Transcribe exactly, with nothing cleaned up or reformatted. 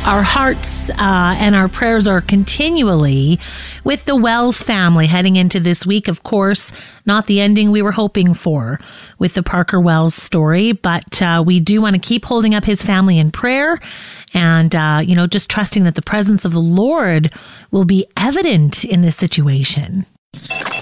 Our hearts uh, and our prayers are continually with the Wells family heading into this week. Of course, not the ending we were hoping for with the Parker Wells story, but uh, we do want to keep holding up his family in prayer and, uh, you know, just trusting that the presence of the Lord will be evident in this situation.